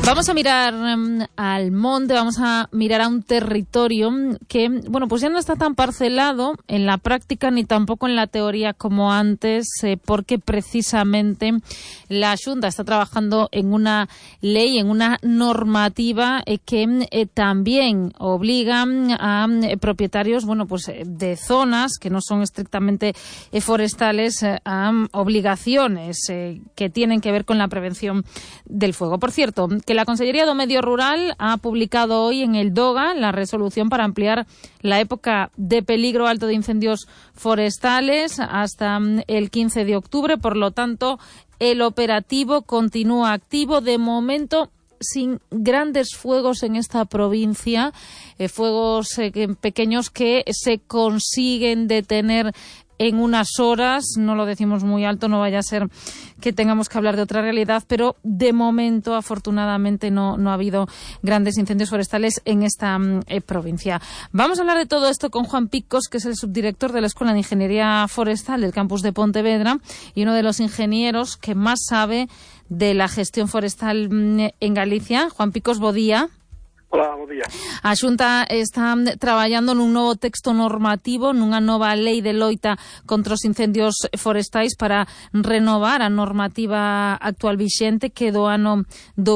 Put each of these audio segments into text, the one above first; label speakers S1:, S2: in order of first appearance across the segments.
S1: Vamos a mirar al monte, vamos a mirar a un territorio que, bueno, pues ya no está tan parcelado en la práctica ni tampoco en la teoría como antes, porque precisamente la Xunta está trabajando en una ley, en una normativa que también obliga a propietarios, bueno, pues de zonas que no son estrictamente forestales, a obligaciones que tienen que ver con la prevención del fuego. Por cierto, que la Consellería do Medio Rural ha publicado hoy en el DOGA la resolución para ampliar la época de peligro alto de incendios forestales hasta el 15 de octubre. Por lo tanto, el operativo continúa activo. De momento, sin grandes fuegos en esta provincia, fuegos pequeños que se consiguen detener en unas horas. No lo decimos muy alto, no vaya a ser que tengamos que hablar de otra realidad, pero de momento, afortunadamente, no ha habido grandes incendios forestales en esta provincia. Vamos a hablar de todo esto con Juan Picos, que es el subdirector de la Escuela de Ingeniería Forestal del campus de Pontevedra y uno de los ingenieros que más sabe de la gestión forestal en Galicia. Juan Picos, bo día.
S2: Hola, bo día.
S1: A Xunta está traballando nun novo texto normativo, nunha nova lei de loita contra os incendios forestais para renovar a normativa actual vixente que do ano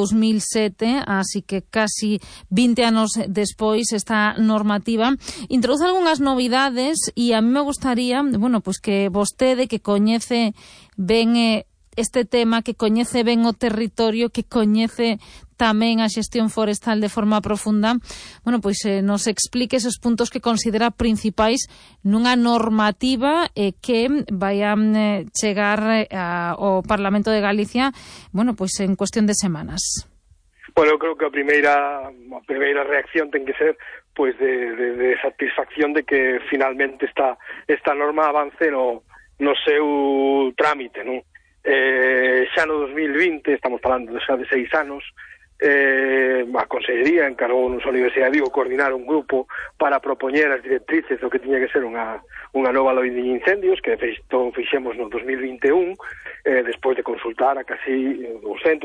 S1: 2007, así que casi 20 anos despois esta normativa introduce algunhas novidades e a mí me gustaría, bueno, pues que vostede, que coñece ben este tema, que coñece ben o territorio, que coñece tamén a xestión forestal de forma profunda, bueno, pois nos explique esos puntos que considera principais nunha normativa que vai a chegar ao Parlamento de Galicia, bueno, pois en cuestión de semanas.
S2: Bueno, eu creo que a primeira reacción ten que ser pois de satisfacción de que finalmente esta norma avance no seu trámite, non? Xa no 2020, estamos falando xa de 6 anos, a Consellería encargounos a Universidade de Vigo coordinar un grupo para propoñer as directrices do que tiña que ser unha nova lei de incendios, que de feito fixemos no 2021, despois de consultar a casi 200,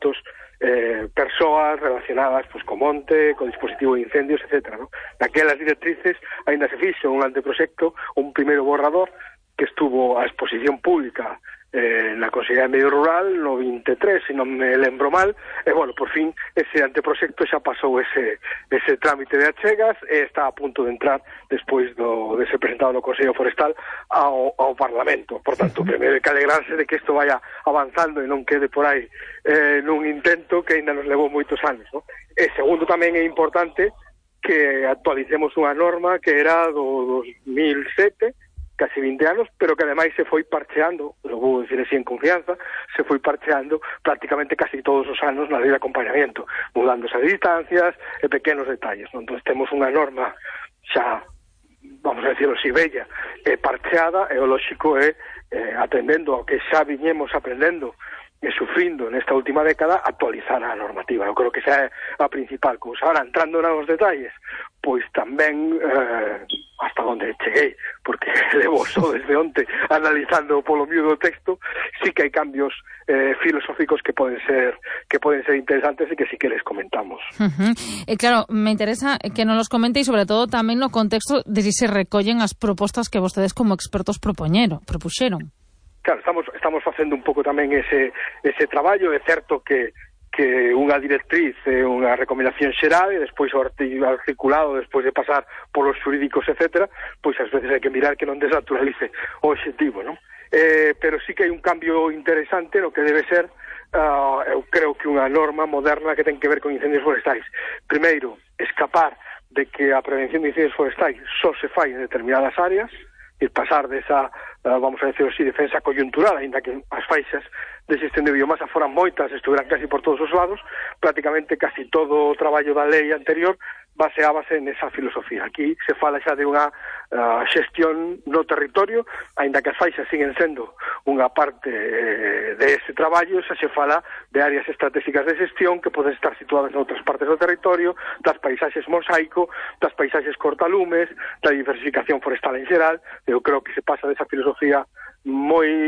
S2: 300 persoas relacionadas pues, co monte, co dispositivo de incendios, etc. ¿no? Naquelas directrices ainda se fixo un anteproxecto, un primeiro borrador que estuvo a exposición pública na Consellería de Medio Rural no 23, se non me lembro mal, e, bueno, por fin, ese anteproxecto xa pasou ese trámite de achegas e está a punto de entrar despois de ser presentado no Consello Forestal ao Parlamento. Por tanto, primeiro hai que alegrarse de que isto vaya avanzando e non quede por aí nun intento que ainda nos levou moitos anos, ¿no? E segundo, tamén é importante que actualicemos unha norma que era do 2007, casi 20 anos, pero que ademais se foi parcheando, lo vou dicir así en confianza, se foi parcheando prácticamente casi todos os anos na lei de acompañamiento, mudando as distancias e pequenos detalles, non? Entón temos unha norma xa, vamos a decirlo así, bella, parcheada, e o lóxico é, atendendo ao que xa viñemos aprendendo e sufrindo nesta última década, actualizar a normativa. Eu creo que esa é a principal cousa. Ahora, entrando nos detalles, pois tamén hasta onde cheguei, porque levo só desde onte analizando polo miúdo do texto, sí que hai cambios filosóficos que poden ser interesantes e que sí que les comentamos.
S1: Claro, me interesa que nos los comente e sobre todo tamén no contexto de si se recollen as propostas que vostedes como expertos propuxeron.
S2: Claro, estamos facendo un pouco tamén ese traballo. É certo que unha directriz é unha recomendación xeral e despois o articulado, despois de pasar polos xurídicos, etc., pois ás veces hai que mirar que non desnaturalice o obxectivo, non? Pero sí que hai un cambio interesante no que debe ser, eu creo que unha norma moderna que ten que ver con incendios forestais. Primeiro, escapar de que a prevención de incendios forestais só se fai en determinadas áreas, e pasar desa, vamos a decirlo así, defensa coyuntural, ainda que as faixas de xestión de biomasa foran moitas, estuveran casi por todos os lados, prácticamente casi todo o traballo da lei anterior baseábase nesa filosofía. Aquí se fala xa de unha xestión no territorio, aínda que as faixas siguen sendo unha parte dese traballo, xa se fala de áreas estratégicas de xestión que poden estar situadas en outras partes do territorio, das paisaxes mosaico, das paisaxes cortalumes, da diversificación forestal en xeral. Eu creo que se pasa desa filosofía moi